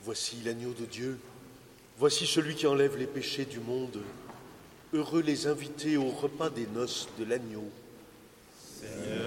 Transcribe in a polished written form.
Voici l'agneau de Dieu, voici celui qui enlève les péchés du monde. Heureux les invités au repas des noces de l'agneau. Seigneur,